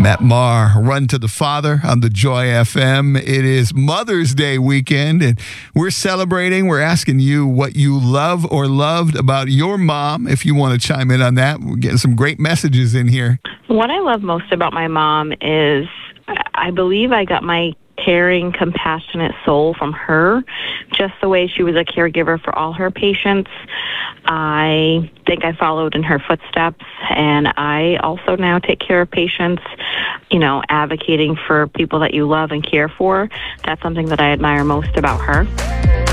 Matt Maher, Run to the Father on the Joy FM. It is Mother's Day weekend, and we're celebrating. We're asking you what you love or loved about your mom. If you want to chime in on that, we're getting some great messages in here. What I love most about my mom is I believe I got my caring, compassionate soul from her, just the way she was a caregiver for all her patients. I think I followed in her footsteps, and I also now take care of patients, advocating for people that you love and care for. That's something that I admire most about her.